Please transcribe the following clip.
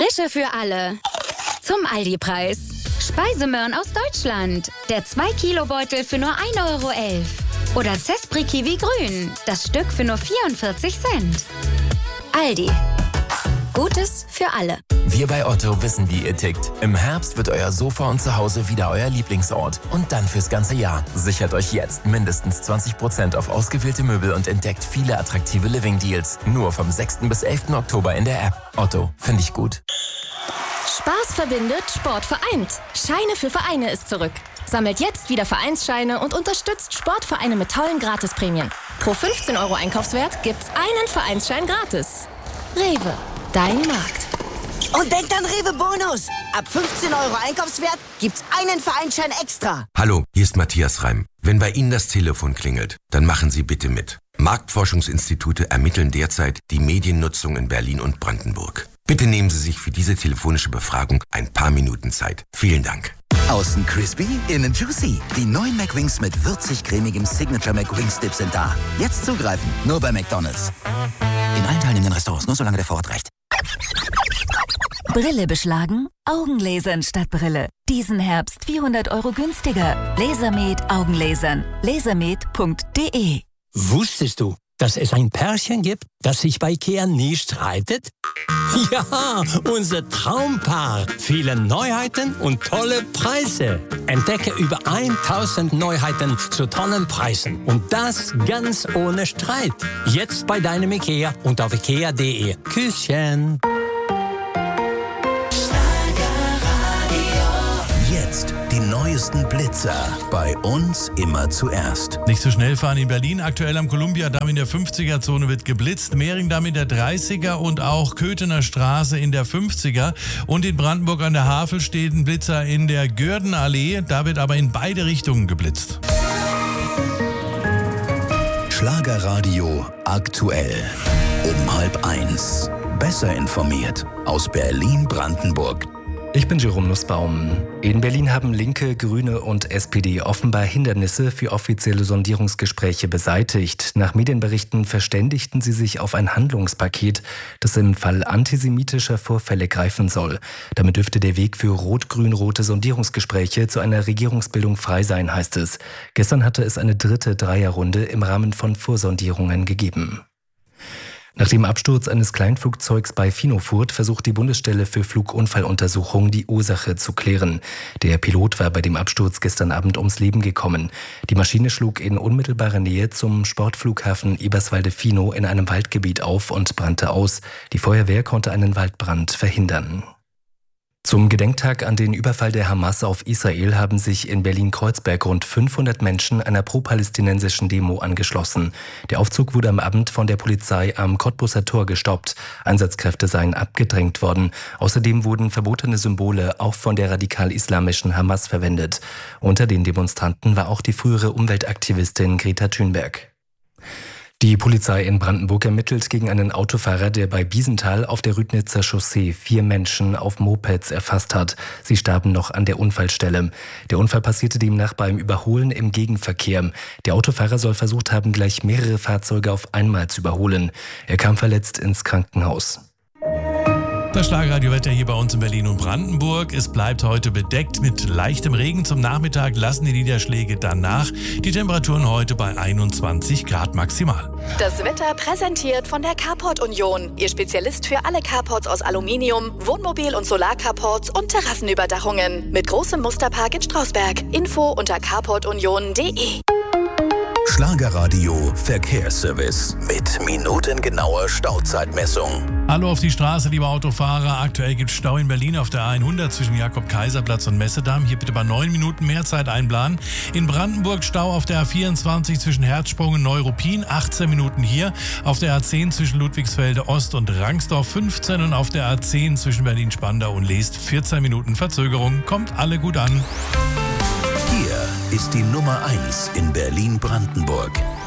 Frische für alle. Zum Aldi-Preis. Speisemöhren aus Deutschland. Der 2-Kilo-Beutel für nur 1,11 € Oder Zespri Kiwi Grün. Das Stück für nur 44 Cent. Aldi. Gutes für alle. Wir bei Otto wissen, wie ihr tickt. Im Herbst wird euer Sofa und Zuhause wieder euer Lieblingsort. Und dann fürs ganze Jahr. Sichert euch jetzt mindestens 20% auf ausgewählte Möbel und entdeckt viele attraktive Living-Deals. Nur vom 6. bis 11. Oktober in der App. Otto, finde ich gut. Spaß verbindet, Sport vereint. Scheine für Vereine ist zurück. Sammelt jetzt wieder Vereinsscheine und unterstützt Sportvereine mit tollen Gratisprämien. Pro 15 € Einkaufswert gibt's einen Vereinsschein gratis. Rewe, dein Markt. Und denkt an Rewe Bonus. Ab 15 € Einkaufswert gibt's einen Vereinsschein extra. Hallo, hier ist Matthias Reim. Wenn bei Ihnen das Telefon klingelt, dann machen Sie bitte mit. Marktforschungsinstitute ermitteln derzeit die Mediennutzung in Berlin und Brandenburg. Bitte nehmen Sie sich für diese telefonische Befragung ein paar Minuten Zeit. Vielen Dank. Außen crispy, innen juicy. Die neuen McWings mit würzig-cremigem Signature McWings Dip sind da. Jetzt zugreifen, nur bei McDonald's. In allen teilnehmenden Restaurants, nur solange der Vorrat reicht. Brille beschlagen? Augenlasern statt Brille. Diesen Herbst 400 € günstiger. Lasermed Augenlasern. Lasermed.de. Wusstest du, dass es ein Pärchen gibt, das sich bei IKEA nie streitet? Ja, unser Traumpaar. Viele Neuheiten und tolle Preise. Entdecke über 1000 Neuheiten zu tollen Preisen. Und das ganz ohne Streit. Jetzt bei deinem IKEA und auf ikea.de. Küsschen. Jetzt die neuesten Blitzer. Bei uns immer zuerst. Nicht zu schnell fahren in Berlin. Aktuell am Columbia-Damm in der 50er-Zone wird geblitzt. Mehringdamm in der 30er und auch Köthener Straße in der 50er. Und in Brandenburg an der Havel steht ein Blitzer in der Gürdenallee. Da wird aber in beide Richtungen geblitzt. Schlagerradio aktuell. Um 12:30. Besser informiert aus Berlin-Brandenburg. Ich bin Jerome Nussbaum. In Berlin haben Linke, Grüne und SPD offenbar Hindernisse für offizielle Sondierungsgespräche beseitigt. Nach Medienberichten verständigten sie sich auf ein Handlungspaket, das im Fall antisemitischer Vorfälle greifen soll. Damit dürfte der Weg für rot-grün-rote Sondierungsgespräche zu einer Regierungsbildung frei sein, heißt es. Gestern hatte es eine dritte Dreierrunde im Rahmen von Vorsondierungen gegeben. Nach dem Absturz eines Kleinflugzeugs bei Finofurt versucht die Bundesstelle für Flugunfalluntersuchung die Ursache zu klären. Der Pilot war bei dem Absturz gestern Abend ums Leben gekommen. Die Maschine schlug in unmittelbarer Nähe zum Sportflughafen Eberswalde-Finow in einem Waldgebiet auf und brannte aus. Die Feuerwehr konnte einen Waldbrand verhindern. Zum Gedenktag an den Überfall der Hamas auf Israel haben sich in Berlin-Kreuzberg rund 500 Menschen einer pro-palästinensischen Demo angeschlossen. Der Aufzug wurde am Abend von der Polizei am Cottbusser Tor gestoppt. Einsatzkräfte seien abgedrängt worden. Außerdem wurden verbotene Symbole auch von der radikal-islamischen Hamas verwendet. Unter den Demonstranten war auch die frühere Umweltaktivistin Greta Thunberg. Die Polizei in Brandenburg ermittelt gegen einen Autofahrer, der bei Biesenthal auf der Rüdnitzer Chaussee 4 Menschen auf Mopeds erfasst hat. Sie starben noch an der Unfallstelle. Der Unfall passierte demnach beim Überholen im Gegenverkehr. Der Autofahrer soll versucht haben, gleich mehrere Fahrzeuge auf einmal zu überholen. Er kam verletzt ins Krankenhaus. Das Schlagerradiowetter hier bei uns in Berlin und Brandenburg. Es bleibt heute bedeckt mit leichtem Regen. Zum Nachmittag lassen die Niederschläge dann nach. Die Temperaturen heute bei 21 Grad maximal. Das Wetter präsentiert von der Carport Union. Ihr Spezialist für alle Carports aus Aluminium, Wohnmobil- und Solarcarports und Terrassenüberdachungen. Mit großem Musterpark in Strausberg. Info unter carportunion.de. Schlagerradio Verkehrsservice mit minutengenauer Stauzeitmessung. Hallo auf die Straße, liebe Autofahrer. Aktuell gibt es Stau in Berlin auf der A100 zwischen Jakob-Kaiser-Platz und Messedamm. Hier bitte bei 9 Minuten mehr Zeit einplanen. In Brandenburg Stau auf der A24 zwischen Herzsprung und Neuruppin, 18 Minuten hier. Auf der A10 zwischen Ludwigsfelde Ost und Rangsdorf 15 und auf der A10 zwischen Berlin-Spandau und Leest 14 Minuten Verzögerung. Kommt alle gut an. Hier ist die Nummer 1 in Berlin-Brandenburg.